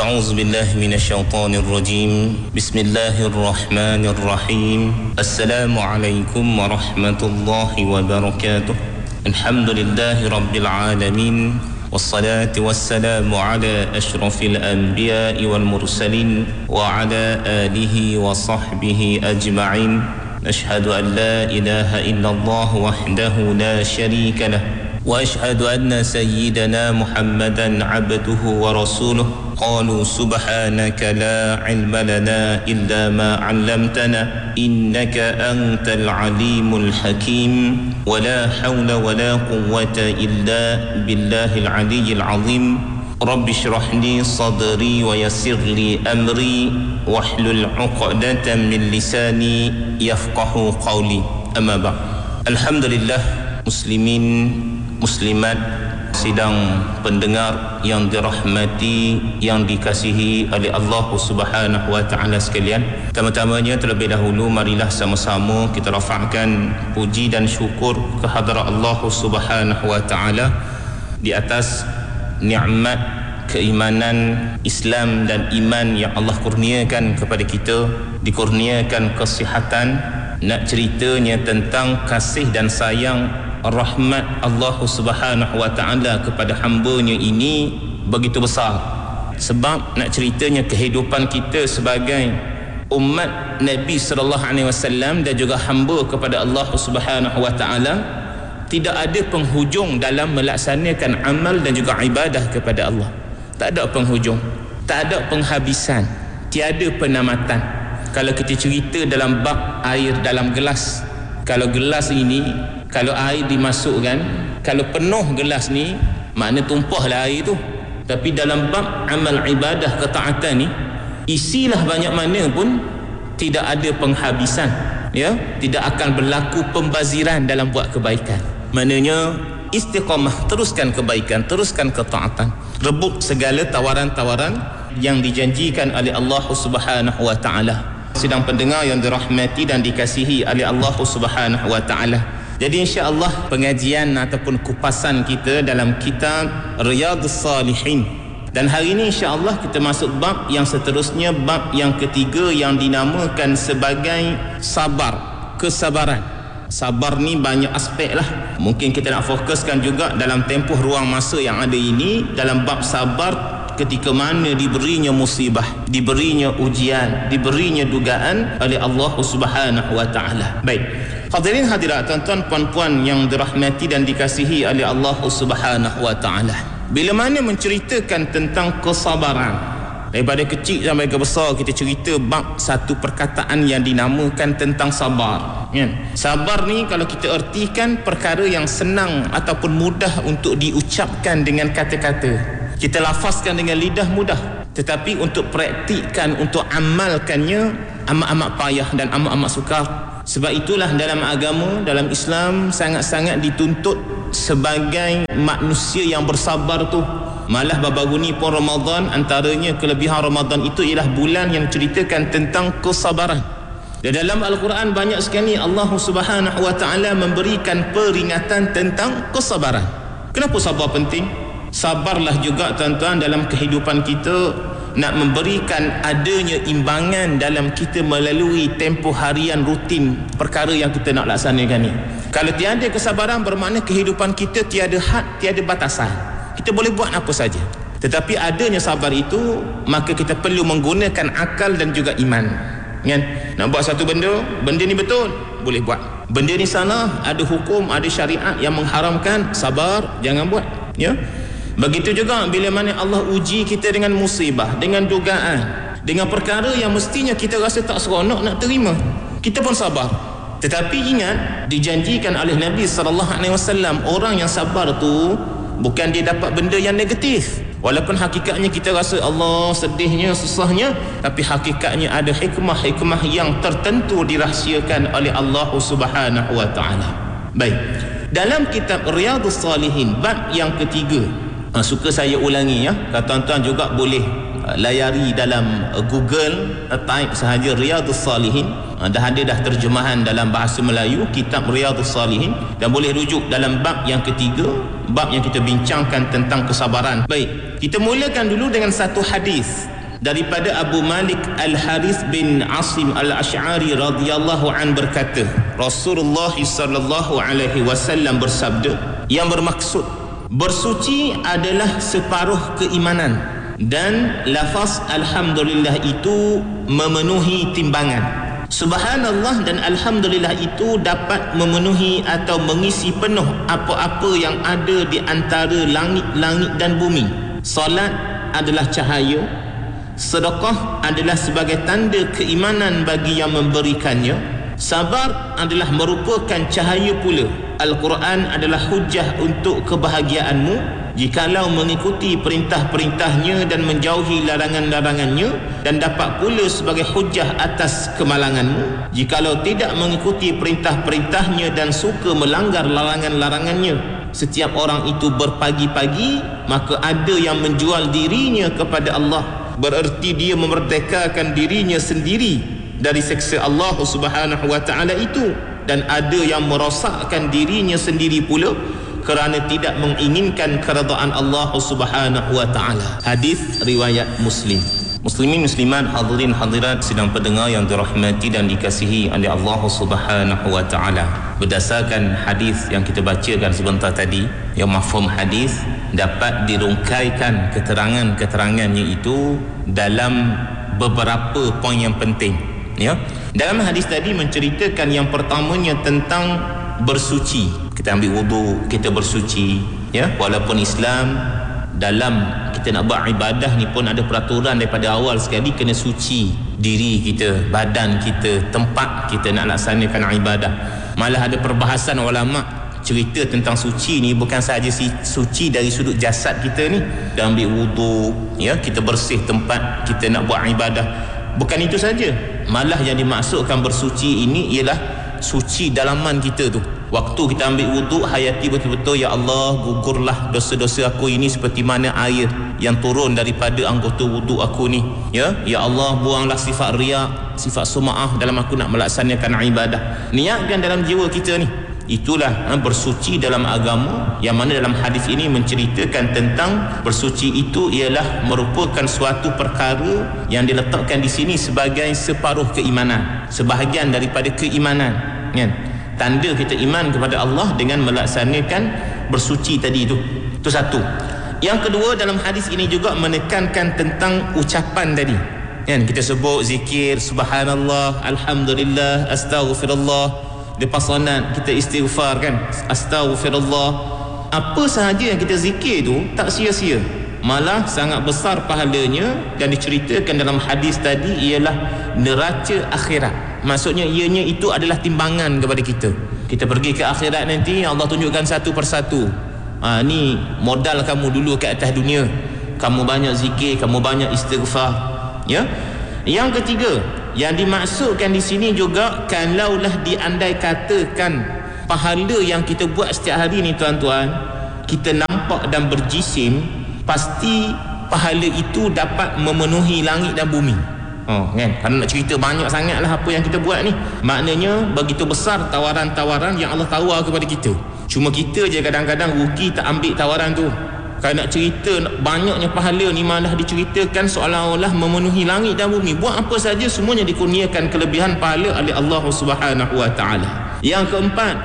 أعوذ بالله من الشيطان الرجيم بسم الله الرحمن الرحيم السلام عليكم ورحمة الله وبركاته الحمد لله رب العالمين والصلاة والسلام على أشرف الأنبياء والمرسلين وعلى آله وصحبه أجمعين أشهد أن لا إله إلا الله وحده لا شريك له وأشهد أن سيدنا محمدا عبده ورسوله قالوا سبحانك لا علم لنا إلا ما علمتنا إنك أنت العليم الحكيم ولا حول ولا قوة إلا بالله العلي العظيم رب اشرح لي صدري ويسر لي أمري واحلل عقدة من لساني يفقه قولي أما بعد الحمد لله muslimin muslimat sidang pendengar yang dirahmati yang dikasihi oleh Allah Subhanahu wa taala sekalian. Pertama-tamanya terlebih dahulu marilah sama-sama kita rafa'kan puji dan syukur kehadrat Allah Subhanahu wa taala di atas nikmat keimanan Islam dan iman yang Allah kurniakan kepada kita, dikurniakan kesihatan. Nak ceritanya tentang kasih dan sayang rahmat Allah Subhanahu wa taala kepada hamba-Nya ini begitu besar. Sebab nak ceritanya kehidupan kita sebagai umat Nabi sallallahu alaihi wasallam dan juga hamba kepada Allah Subhanahu wa taala tidak ada penghujung dalam melaksanakan amal dan juga ibadah kepada Allah. Tak ada penghujung, tak ada penghabisan, tiada penamatan. Kalau kita cerita dalam bab air dalam gelas, kalau gelas ini, kalau air dimasukkan, kalau penuh gelas ni, makna tumpahlah air tu. Tapi dalam bab amal ibadah ketaatan ni, isilah banyak mana pun tidak ada penghabisan, ya, tidak akan berlaku pembaziran dalam buat kebaikan. Maknanya istiqamah, teruskan kebaikan, teruskan ketaatan, rebut segala tawaran-tawaran yang dijanjikan oleh Allah Subhanahu wa taala. Sidang pendengar yang dirahmati dan dikasihi oleh Allah Subhanahu wa taala. Jadi insya-Allah pengajian ataupun kupasan kita dalam kitab Riyadhus Salihin. Dan hari ini insya-Allah kita masuk bab yang seterusnya, bab yang ketiga yang dinamakan sebagai sabar, kesabaran. Sabar ni banyak aspek lah. Mungkin kita nak fokuskan juga dalam tempoh ruang masa yang ada ini dalam bab sabar ketika mana diberinya musibah, diberinya ujian, diberinya dugaan oleh Allah Subhanahu wa taala. Baik. Hadirin hadirat, tuan-tuan puan-puan yang dirahmati dan dikasihi oleh Allah Subhanahu wa taala. Bila mana menceritakan tentang kesabaran, daripada kecil sampai ke besar kita cerita bab satu perkataan yang dinamakan tentang sabar, kan? Sabar ni kalau kita ertikan perkara yang senang ataupun mudah untuk diucapkan dengan kata-kata. Kita lafazkan dengan lidah mudah, tetapi untuk praktikkan, untuk amalkannya amat-amat payah dan amat-amat sukar. Sebab itulah dalam agama, dalam Islam sangat-sangat dituntut sebagai manusia yang bersabar tu. Malah baru ni pun Ramadan, antaranya kelebihan Ramadan itu ialah bulan yang ceritakan tentang kesabaran. Dan dalam Al-Quran banyak sekali Allah Subhanahu wa taala memberikan peringatan tentang kesabaran. Kenapa sabar penting? Sabarlah juga tuan-tuan dalam kehidupan kita nak memberikan adanya imbangan dalam kita melalui tempoh harian rutin perkara yang kita nak laksanakan ni. Kalau tiada kesabaran bermakna kehidupan kita tiada had, tiada batasan. Kita boleh buat apa saja. Tetapi adanya sabar itu, maka kita perlu menggunakan akal dan juga iman. Kan? Nak buat satu benda ni betul, boleh buat. Benda ni salah, ada hukum, ada syariat yang mengharamkan, sabar, jangan buat. Ya? Begitu juga bila mana Allah uji kita dengan musibah, dengan dugaan, dengan perkara yang mestinya kita rasa tak seronok nak terima, kita pun sabar. Tetapi ingat, dijanjikan oleh Nabi SAW, orang yang sabar tu bukan dia dapat benda yang negatif. Walaupun hakikatnya kita rasa Allah sedihnya, susahnya, tapi hakikatnya ada hikmah-hikmah yang tertentu dirahsiakan oleh Allah Subhanahu wa taala. Baik. Dalam kitab Riyadhus Salihin bab yang ketiga, suka saya ulangi ya, tuan-tuan juga boleh layari dalam Google, type sahaja Riyadhus Salihin, dah ada terjemahan dalam bahasa Melayu kitab Riyadhus Salihin, dan boleh rujuk dalam bab yang ketiga, bab yang kita bincangkan tentang kesabaran. Baik, kita mulakan dulu dengan satu hadis daripada Abu Malik Al-Harith bin Asim Al-Ash'ari radhiyallahu an berkata, Rasulullah sallallahu alaihi wasallam bersabda, yang bermaksud bersuci adalah separuh keimanan, dan lafaz alhamdulillah itu memenuhi timbangan. Subhanallah dan alhamdulillah itu dapat memenuhi atau mengisi penuh apa-apa yang ada di antara langit-langit dan bumi. Salat adalah cahaya, sedekah adalah sebagai tanda keimanan bagi yang memberikannya, sabar adalah merupakan cahaya pula, Al-Quran adalah hujah untuk kebahagiaanmu jikalau mengikuti perintah-perintahnya dan menjauhi larangan-larangannya, dan dapat pula sebagai hujah atas kemalanganmu jikalau tidak mengikuti perintah-perintahnya dan suka melanggar larangan-larangannya. Setiap orang itu berpagi-pagi, maka ada yang menjual dirinya kepada Allah, bererti dia memerdekakan dirinya sendiri dari seksa Allah Subhanahu wa taala itu, dan ada yang merosakkan dirinya sendiri pula kerana tidak menginginkan keredaan Allah Subhanahu wa taala. Hadis riwayat Muslim. Muslimin muslimat, hadirin hadirat sidang pendengar yang dirahmati dan dikasihi oleh Allah Subhanahu wa taala. Berdasarkan hadis yang kita bacakan sebentar tadi, yang mafhum hadis dapat dirungkaikan keterangan-keterangannya itu dalam beberapa poin yang penting. Ya, dalam hadis tadi menceritakan yang pertamanya tentang bersuci. Kita ambil wudu, kita bersuci, ya. Walaupun Islam dalam kita nak buat ibadah ni pun ada peraturan daripada awal sekali, kena suci diri kita, badan kita, tempat kita nak laksanakan ibadah. Malah ada perbahasan ulama cerita tentang suci ni bukan sahaja suci dari sudut jasad kita ni, kita ambil wudu, ya, kita bersih tempat kita nak buat ibadah. Bukan itu saja, malah yang dimaksudkan bersuci ini ialah suci dalaman kita tu. Waktu kita ambil wuduk, hayati betul-betul, ya Allah, gugurlah dosa-dosa aku ini seperti mana air yang turun daripada anggota wuduk aku ni. Ya Allah, buanglah sifat riak, sifat sum'ah dalam aku nak melaksanakan ibadah. Niatkan dalam jiwa kita ni. Itulah bersuci dalam agama, yang mana dalam hadis ini menceritakan tentang bersuci itu ialah merupakan suatu perkara yang diletakkan di sini sebagai separuh keimanan, sebahagian daripada keimanan, kan? Tanda kita iman kepada Allah dengan melaksanakan bersuci tadi itu. Itu satu. Yang kedua, dalam hadis ini juga menekankan tentang ucapan tadi, kan? Kita sebut zikir, subhanallah, alhamdulillah, astaghfirullah. Lepas solat kita istighfar, kan? Astaghfirullah. Apa sahaja yang kita zikir tu tak sia-sia, malah sangat besar pahalanya. Dan diceritakan dalam hadis tadi ialah neraca akhirat. Maksudnya ianya itu adalah timbangan kepada kita. Kita pergi ke akhirat nanti, Allah tunjukkan satu persatu. Ni modal kamu dulu ke atas dunia. Kamu banyak zikir, kamu banyak istighfar, ya. Yang ketiga, yang dimaksudkan di sini juga, kalaulah diandai katakan pahala yang kita buat setiap hari ni tuan-tuan, kita nampak dan berjisim, pasti pahala itu dapat memenuhi langit dan bumi. Kan? Kalau nak cerita banyak sangatlah apa yang kita buat ni. Maknanya begitu besar tawaran-tawaran yang Allah tawar kepada kita. Cuma kita je kadang-kadang rugi tak ambil tawaran tu. Kalau nak cerita banyaknya pahala ni, malah diceritakan seolah-olah memenuhi langit dan bumi. Buat apa saja semuanya dikurniakan kelebihan pahala oleh Allah Subhanahu wa taala. Yang keempat,